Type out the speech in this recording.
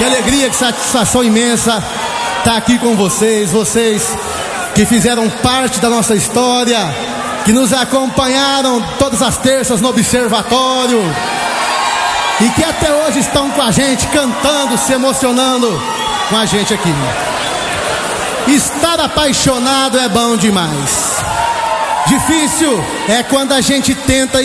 Que alegria, que satisfação imensa estar aqui com vocês. Vocês que fizeram parte da nossa história, que nos acompanharam todas as terças no observatório e que até hoje estão com a gente, cantando, se emocionando com a gente aqui. Estar apaixonado é bom demais. Difícil é quando a gente tenta